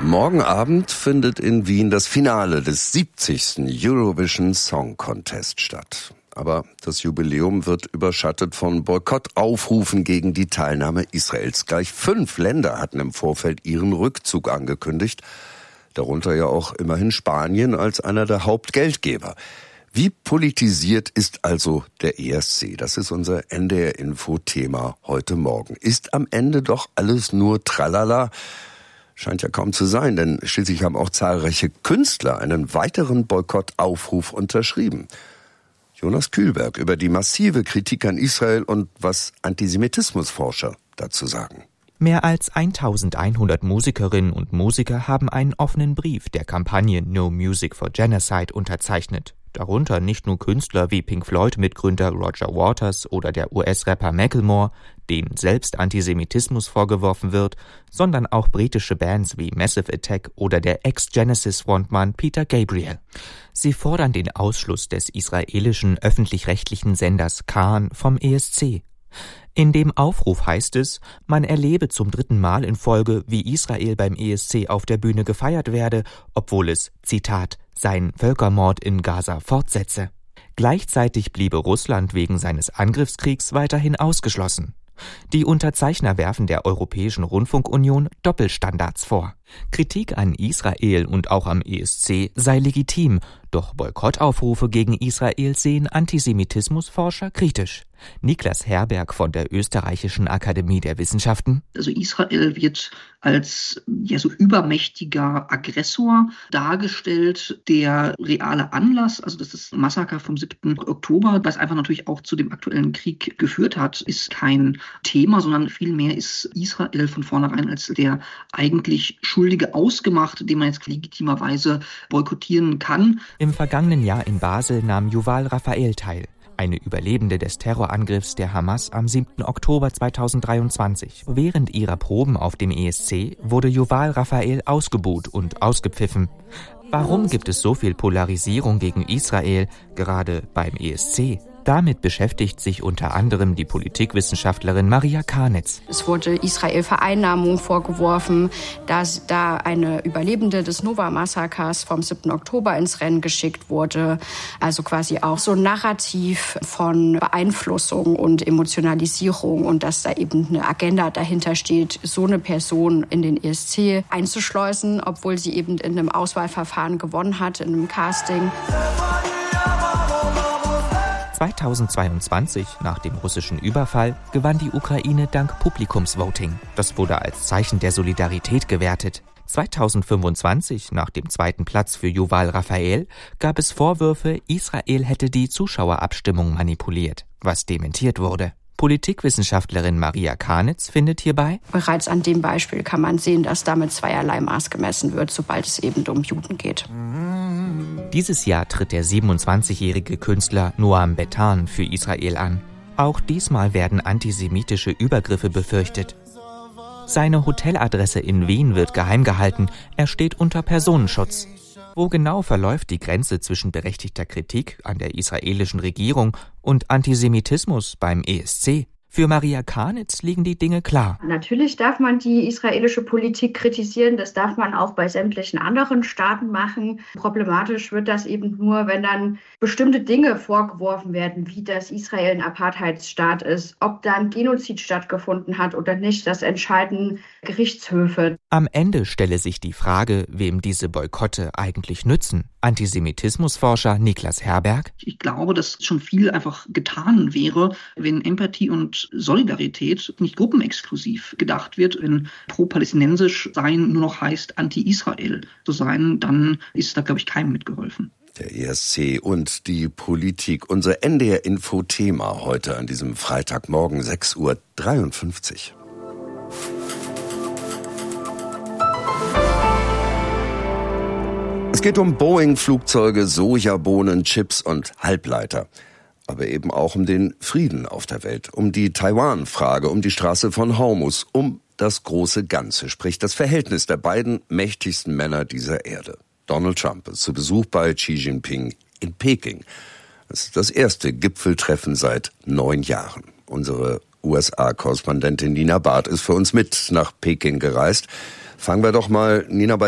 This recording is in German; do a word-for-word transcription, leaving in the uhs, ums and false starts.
Morgen Abend findet in Wien das Finale des siebzigsten Eurovision Song Contest statt. Aber das Jubiläum wird überschattet von Boykottaufrufen gegen die Teilnahme Israels. Gleich fünf Länder hatten im Vorfeld ihren Rückzug angekündigt. Darunter ja auch immerhin Spanien als einer der Hauptgeldgeber. Wie politisiert ist also der E S C? Das ist unser N D R-Info-Thema heute Morgen. Ist am Ende doch alles nur Tralala? Scheint ja kaum zu sein, denn schließlich haben auch zahlreiche Künstler einen weiteren Boykottaufruf unterschrieben. Jonas Kühlberg über die massive Kritik an Israel und was Antisemitismusforscher dazu sagen. Mehr als eintausendeinhundert Musikerinnen und Musiker haben einen offenen Brief der Kampagne No Music for Genocide unterzeichnet. Darunter nicht nur Künstler wie Pink Floyd-Mitgründer Roger Waters oder der U S-Rapper Macklemore, denen selbst Antisemitismus vorgeworfen wird, sondern auch britische Bands wie Massive Attack oder der Ex-Genesis-Frontmann Peter Gabriel. Sie fordern den Ausschluss des israelischen öffentlich-rechtlichen Senders Kan vom E S C. In dem Aufruf heißt es, man erlebe zum dritten Mal in Folge, wie Israel beim E S C auf der Bühne gefeiert werde, obwohl es, Zitat, seinen Völkermord in Gaza fortsetze. Gleichzeitig bliebe Russland wegen seines Angriffskriegs weiterhin ausgeschlossen. Die Unterzeichner werfen der Europäischen Rundfunkunion Doppelstandards vor. Kritik an Israel und auch am E S C sei legitim, doch Boykottaufrufe gegen Israel sehen Antisemitismusforscher kritisch. Niklas Herberg von der Österreichischen Akademie der Wissenschaften. Also Israel wird als ja so übermächtiger Aggressor dargestellt. Der reale Anlass, also das ist Massaker vom siebten Oktober, was einfach natürlich auch zu dem aktuellen Krieg geführt hat, ist kein Thema, sondern vielmehr ist Israel von vornherein als der eigentlich Schuldige ausgemacht, den man jetzt legitimerweise boykottieren kann. Im vergangenen Jahr in Basel nahm Yuval Raphael teil. Eine Überlebende des Terrorangriffs der Hamas am siebten Oktober zweitausenddreiundzwanzig. Während ihrer Proben auf dem E S C wurde Yuval Raphael ausgebuht und ausgepfiffen. Warum gibt es so viel Polarisierung gegen Israel, gerade beim E S C? Damit beschäftigt sich unter anderem die Politikwissenschaftlerin Maria Karnitz. Es wurde Israel Vereinnahmung vorgeworfen, dass da eine Überlebende des Nova-Massakers vom siebten Oktober ins Rennen geschickt wurde. Also quasi auch so ein Narrativ von Beeinflussung und Emotionalisierung und dass da eben eine Agenda dahinter steht, so eine Person in den E S C einzuschleusen, obwohl sie eben in einem Auswahlverfahren gewonnen hat, in einem Casting. zweitausendzweiundzwanzig, nach dem russischen Überfall, gewann die Ukraine dank Publikumsvoting. Das wurde als Zeichen der Solidarität gewertet. zweitausendfünfundzwanzig, nach dem zweiten Platz für Yuval Raphael, gab es Vorwürfe, Israel hätte die Zuschauerabstimmung manipuliert, was dementiert wurde. Politikwissenschaftlerin Maria Karnitz findet hierbei: Bereits an dem Beispiel kann man sehen, dass damit zweierlei Maß gemessen wird, sobald es eben um Juden geht. Dieses Jahr tritt der siebenundzwanzigjährige Künstler Noam Betan für Israel an. Auch diesmal werden antisemitische Übergriffe befürchtet. Seine Hoteladresse in Wien wird geheim gehalten, er steht unter Personenschutz. Wo genau verläuft die Grenze zwischen berechtigter Kritik an der israelischen Regierung und Antisemitismus beim E S C? Für Maria Karnitz liegen die Dinge klar. Natürlich darf man die israelische Politik kritisieren, das darf man auch bei sämtlichen anderen Staaten machen. Problematisch wird das eben nur, wenn dann bestimmte Dinge vorgeworfen werden, wie dass Israel ein Apartheidsstaat ist, ob da ein Genozid stattgefunden hat oder nicht, das entscheiden Gerichtshöfe. Am Ende stelle sich die Frage, wem diese Boykotte eigentlich nützen. Antisemitismusforscher Niklas Herberg. Ich glaube, dass schon viel einfach getan wäre, wenn Empathie und Solidarität nicht gruppenexklusiv gedacht wird. Wenn pro-palästinensisch sein nur noch heißt, anti-Israel zu sein, dann ist da, glaube ich, keinem mitgeholfen. Der E S C und die Politik. Unser N D R-Info-Thema heute an diesem Freitagmorgen sechs Uhr dreiundfünfzig. Es geht um Boeing-Flugzeuge, Sojabohnen, Chips und Halbleiter. Aber eben auch um den Frieden auf der Welt, um die Taiwan-Frage, um die Straße von Hormuz, um das große Ganze, sprich das Verhältnis der beiden mächtigsten Männer dieser Erde. Donald Trump ist zu Besuch bei Xi Jinping in Peking. Das ist das erste Gipfeltreffen seit neun Jahren. Unsere U S A-Korrespondentin Nina Barth ist für uns mit nach Peking gereist. Fangen wir doch mal, Nina, bei